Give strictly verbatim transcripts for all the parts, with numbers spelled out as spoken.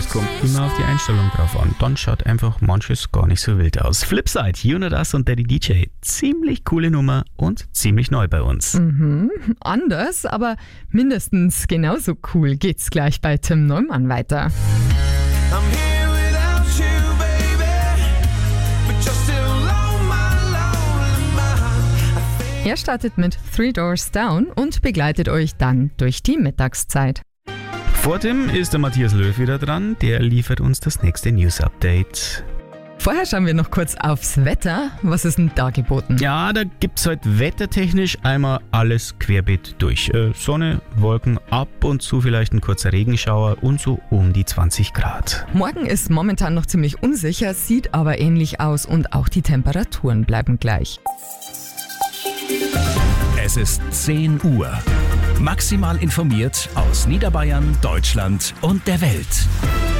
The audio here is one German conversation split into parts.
Es kommt immer auf die Einstellung drauf an. Dann schaut einfach manches gar nicht so wild aus. Flipside, You Know Das und Daddy D J. Ziemlich coole Nummer und ziemlich neu bei uns. Mhm, anders, aber mindestens genauso cool geht's gleich bei Tim Neumann weiter. Er startet mit Three Doors Down und begleitet euch dann durch die Mittagszeit. Vor Tim ist der Matthias Löw wieder dran. Der liefert uns das nächste News-Update. Vorher schauen wir noch kurz aufs Wetter. Was ist denn da geboten? Ja, da gibt's heute wettertechnisch einmal alles querbeet durch. Äh, Sonne, Wolken, ab und zu vielleicht ein kurzer Regenschauer und so um die zwanzig Grad. Morgen ist momentan noch ziemlich unsicher, sieht aber ähnlich aus und auch die Temperaturen bleiben gleich. Es ist zehn Uhr. Maximal informiert aus Niederbayern, Deutschland und der Welt.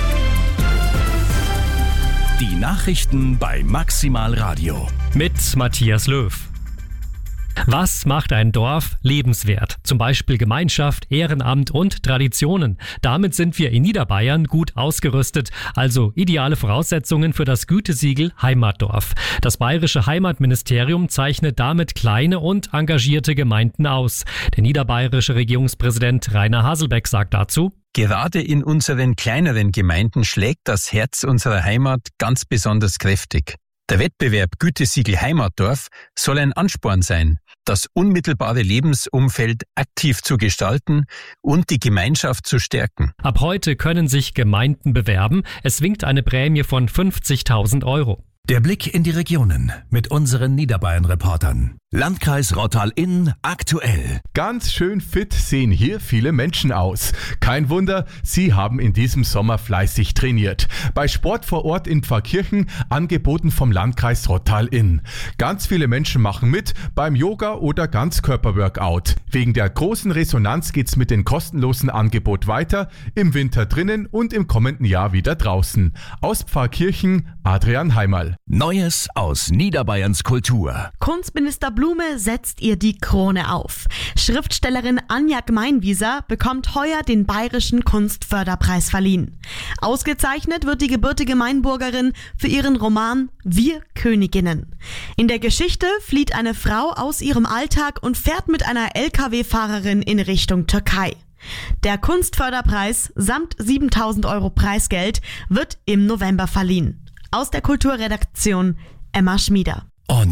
Die Nachrichten bei Maximal Radio. Mit Matthias Löw. Was macht ein Dorf lebenswert? Zum Beispiel Gemeinschaft, Ehrenamt und Traditionen. Damit sind wir in Niederbayern gut ausgerüstet, also ideale Voraussetzungen für das Gütesiegel Heimatdorf. Das Bayerische Heimatministerium zeichnet damit kleine und engagierte Gemeinden aus. Der niederbayerische Regierungspräsident Rainer Haselbeck sagt dazu: Gerade in unseren kleineren Gemeinden schlägt das Herz unserer Heimat ganz besonders kräftig. Der Wettbewerb Gütesiegel Heimatdorf soll ein Ansporn sein, das unmittelbare Lebensumfeld aktiv zu gestalten und die Gemeinschaft zu stärken. Ab heute können sich Gemeinden bewerben. Es winkt eine Prämie von fünfzigtausend Euro. Der Blick in die Regionen mit unseren Niederbayern-Reportern. Landkreis Rottal-Inn aktuell. Ganz schön fit sehen hier viele Menschen aus. Kein Wunder, sie haben in diesem Sommer fleißig trainiert. Bei Sport vor Ort in Pfarrkirchen, angeboten vom Landkreis Rottal-Inn. Ganz viele Menschen machen mit beim Yoga- oder Ganzkörper-Workout. Wegen der großen Resonanz geht's mit dem kostenlosen Angebot weiter, im Winter drinnen und im kommenden Jahr wieder draußen. Aus Pfarrkirchen, Adrian Heimerl. Neues aus Niederbayerns Kultur. Kunstminister Blume setzt ihr die Krone auf. Schriftstellerin Anja Gmeinwieser bekommt heuer den Bayerischen Kunstförderpreis verliehen. Ausgezeichnet wird die gebürtige Mainburgerin für ihren Roman Wir Königinnen. In der Geschichte flieht eine Frau aus ihrem Alltag und fährt mit einer L K W-Fahrerin in Richtung Türkei. Der Kunstförderpreis samt siebentausend Euro Preisgeld wird im November verliehen. Aus der Kulturredaktion Emma Schmieder.